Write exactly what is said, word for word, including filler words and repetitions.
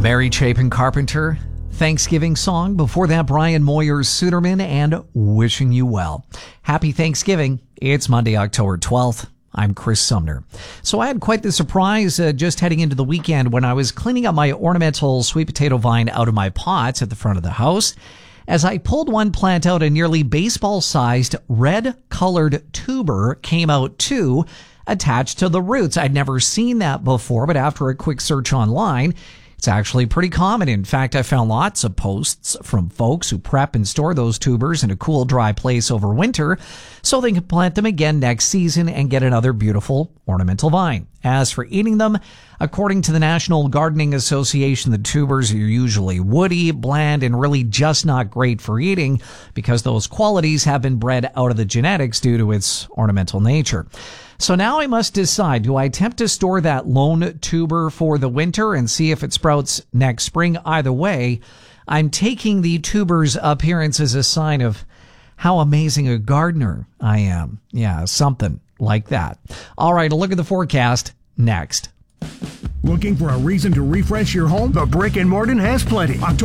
Mary Chapin Carpenter, Thanksgiving song. Before that, Brian Moyer's Suderman and Wishing You Well. Happy Thanksgiving. It's Monday, October twelfth. I'm Chris Sumner. So I had quite the surprise uh, just heading into the weekend when I was cleaning up my ornamental sweet potato vine out of my pots at the front of the house. As I pulled one plant out, a nearly baseball-sized red-colored tuber came out too, attached to the roots. I'd never seen that before, but after a quick search online, it's actually pretty common. In fact, I found lots of posts from folks who prep and store those tubers in a cool, dry place over winter so they can plant them again next season and get another beautiful ornamental vine. As for eating them, according to the National Gardening Association, the tubers are usually woody, bland, and really just not great for eating because those qualities have been bred out of the genetics due to its ornamental nature. So now I must decide, do I attempt to store that lone tuber for the winter and see if it sprouts next spring? Either way, I'm taking the tuber's appearance as a sign of how amazing a gardener I am. Yeah, something like that. All right, a look at the forecast next. Looking for a reason to refresh your home? The Brick and Morton has plenty. October